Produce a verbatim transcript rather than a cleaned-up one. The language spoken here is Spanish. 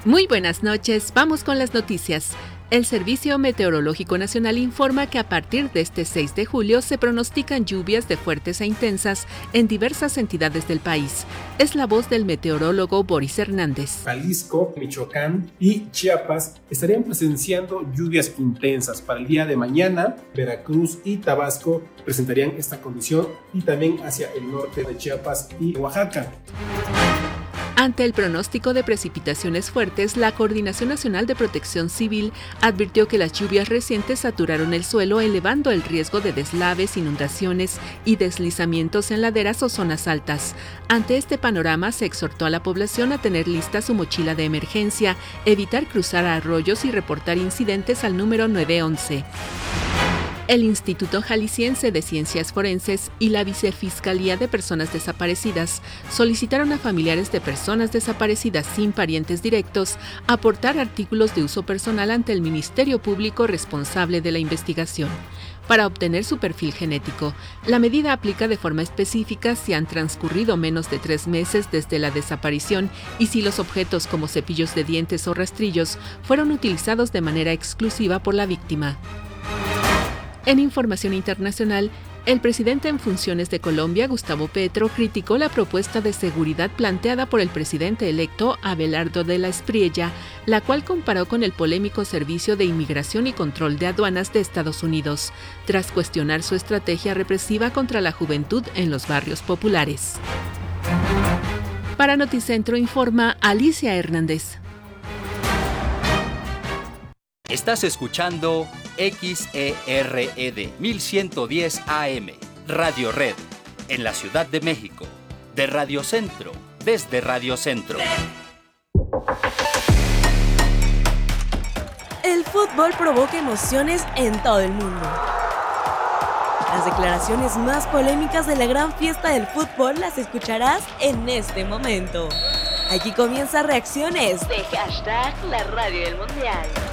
Muy buenas noches, vamos con las noticias. El Servicio Meteorológico Nacional informa que a partir de este seis de julio se pronostican lluvias de fuertes e intensas en diversas entidades del país. Es la voz del meteorólogo Boris Hernández. Jalisco, Michoacán y Chiapas estarían presenciando lluvias intensas. Para el día de mañana, Veracruz y Tabasco presentarían esta condición y también hacia el norte de Chiapas y Oaxaca. Ante el pronóstico de precipitaciones fuertes, la Coordinación Nacional de Protección Civil advirtió que las lluvias recientes saturaron el suelo, elevando el riesgo de deslaves, inundaciones y deslizamientos en laderas o zonas altas. Ante este panorama, se exhortó a la población a tener lista su mochila de emergencia, evitar cruzar arroyos y reportar incidentes al número nueve once. El Instituto Jalisciense de Ciencias Forenses y la Vicefiscalía de Personas Desaparecidas solicitaron a familiares de personas desaparecidas sin parientes directos aportar artículos de uso personal ante el Ministerio Público responsable de la investigación. Para obtener su perfil genético, la medida aplica de forma específica si han transcurrido menos de tres meses desde la desaparición y si los objetos como cepillos de dientes o rastrillos fueron utilizados de manera exclusiva por la víctima. En información internacional, el presidente en funciones de Colombia, Gustavo Petro, criticó la propuesta de seguridad planteada por el presidente electo Abelardo de la Espriella, la cual comparó con el polémico Servicio de Inmigración y Control de Aduanas de Estados Unidos, tras cuestionar su estrategia represiva contra la juventud en los barrios populares. Para Noticentro informa Alicia Hernández. Estás escuchando X E R E D mil ciento diez A M, Radio Red, en la Ciudad de México, de Radio Centro, desde Radio Centro. El fútbol provoca emociones en todo el mundo. Las declaraciones más polémicas de la gran fiesta del fútbol las escucharás en este momento. Aquí comienza Reacciones de hashtag La Radio del Mundial.